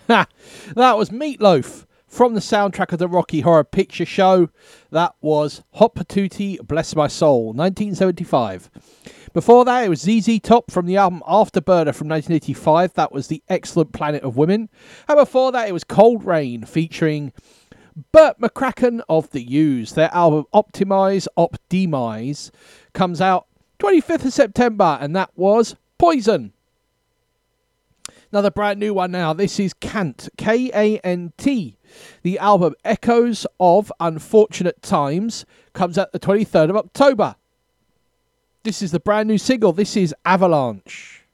That was Meatloaf from the soundtrack of the Rocky Horror Picture Show. That was Hot Patootie, Bless My Soul, 1975. Before that, it was ZZ Top from the album Afterburner from 1985. That was The Excellent Planet of Women. And before that, it was Cold Rain featuring Burt McCracken of The Used. Their album Optimize, Demise comes out 25th of September, and that was Poison. Another brand new one now. This is Kant, K-A-N-T. The album Echoes of Unfortunate Times comes out the 23rd of October. This is the brand new single. This is Avalanche.